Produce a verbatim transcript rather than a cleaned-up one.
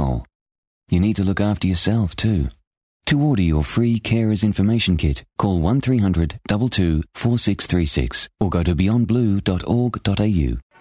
alcohol. You need to look after yourself too. To order your free Carers Information Kit, call one three hundred two two four six three six or go to beyond blue dot org dot a u.